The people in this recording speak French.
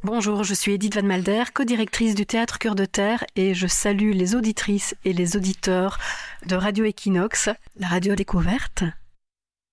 Bonjour, je suis Edith Van Malder, co-directrice du Théâtre Cœur de Terre et je salue les auditrices et les auditeurs de Radio Equinox, la radio découverte.